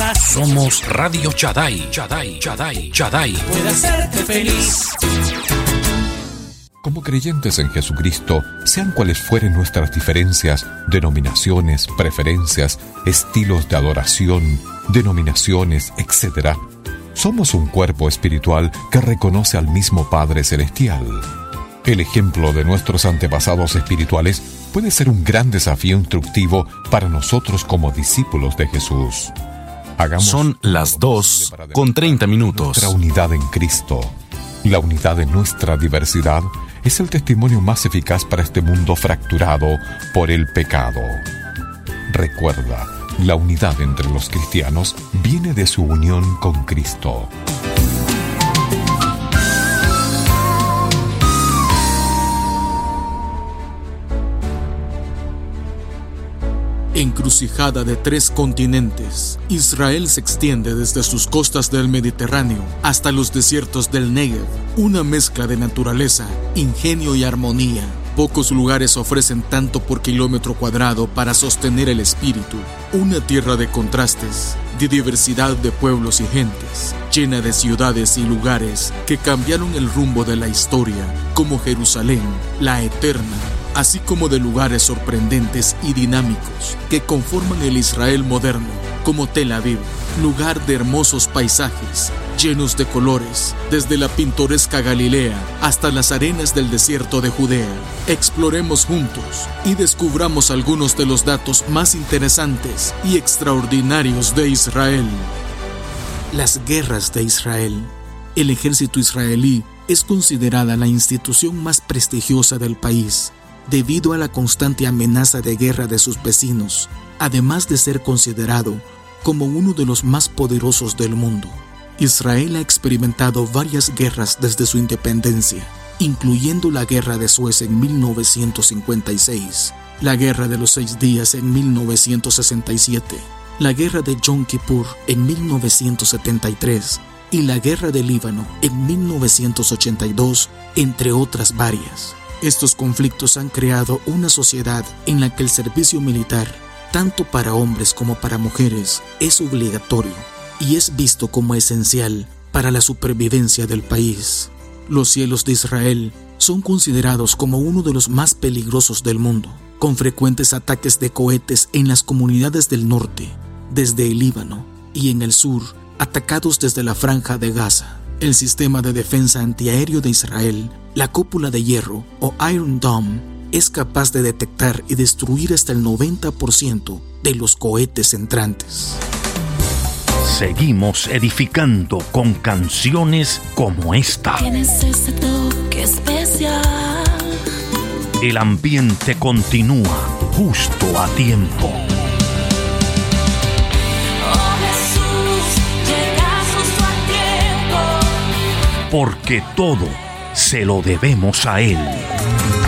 Somos Radio Shaddai. Puede hacerte feliz. Como creyentes en Jesucristo, sean cuales fueren nuestras diferencias, denominaciones, preferencias, estilos de adoración, denominaciones, etc., somos un cuerpo espiritual que reconoce al mismo Padre Celestial. El ejemplo de nuestros antepasados espirituales puede ser un gran desafío instructivo para nosotros como discípulos de Jesús. Son las 2:30. Nuestra unidad en Cristo. La unidad en nuestra diversidad es el testimonio más eficaz para este mundo fracturado por el pecado. Recuerda, la unidad entre los cristianos viene de su unión con Cristo. Encrucijada de 3 continentes, Israel se extiende desde sus costas del Mediterráneo hasta los desiertos del Negev, una mezcla de naturaleza, ingenio y armonía. Pocos lugares ofrecen tanto por kilómetro cuadrado para sostener el espíritu. Una tierra de contrastes, de diversidad de pueblos y gentes, llena de ciudades y lugares que cambiaron el rumbo de la historia, como Jerusalén, la eterna, así como de lugares sorprendentes y dinámicos que conforman el Israel moderno, como Tel Aviv, lugar de hermosos paisajes, llenos de colores, desde la pintoresca Galilea hasta las arenas del desierto de Judea. Exploremos juntos y descubramos algunos de los datos más interesantes y extraordinarios de Israel. Las guerras de Israel. El ejército israelí es considerada la institución más prestigiosa del país, debido a la constante amenaza de guerra de sus vecinos, además de ser considerado como uno de los más poderosos del mundo. Israel ha experimentado varias guerras desde su independencia, incluyendo la Guerra de Suez en 1956, la Guerra de los 6 Días en 1967, la Guerra de Yom Kippur en 1973 y la Guerra del Líbano en 1982, entre otras varias. Estos conflictos han creado una sociedad en la que el servicio militar, tanto para hombres como para mujeres, es obligatorio y es visto como esencial para la supervivencia del país. Los cielos de Israel son considerados como uno de los más peligrosos del mundo, con frecuentes ataques de cohetes en las comunidades del norte, desde el Líbano, y en el sur, atacados desde la Franja de Gaza. El sistema de defensa antiaéreo de Israel, la cúpula de hierro o Iron Dome, es capaz de detectar y destruir hasta el 90% de los cohetes entrantes. Seguimos edificando con canciones como esta. Tienes ese toque especial. El ambiente continúa justo a tiempo. Porque todo se lo debemos a Él.